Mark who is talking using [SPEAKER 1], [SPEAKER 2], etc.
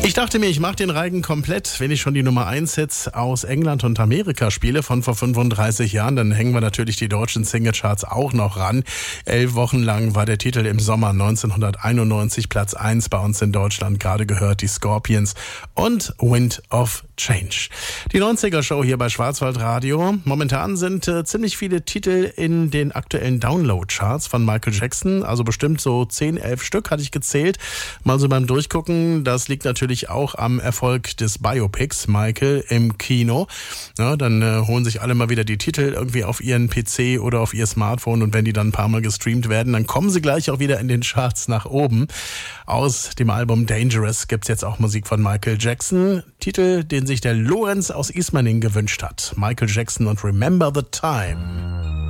[SPEAKER 1] Ich dachte mir, ich mache den Reigen komplett, wenn ich schon die Nummer 1 Hits aus England und Amerika spiele von vor 35 Jahren, dann hängen wir natürlich die deutschen Singlecharts auch noch ran. 11 Wochen lang war der Titel im Sommer 1991 Platz 1 bei uns in Deutschland, gerade gehört die Scorpions und Wind of Change. Die 90er-Show hier bei Schwarzwaldradio. Momentan sind ziemlich viele Titel in den aktuellen Download-Charts von Michael Jackson, also bestimmt so 10, 11 Stück hatte ich gezählt. Mal so beim Durchgucken, das liegt natürlich auch am Erfolg des Biopics Michael im Kino. Ja, dann holen sich alle mal wieder die Titel irgendwie auf ihren PC oder auf ihr Smartphone und wenn die dann ein paar Mal gestreamt werden, dann kommen sie gleich auch wieder in den Charts nach oben. Aus dem Album Dangerous gibt's jetzt auch Musik von Michael Jackson. Titel, den sich der Lorenz aus Ismaning gewünscht hat. Michael Jackson und Remember the Time.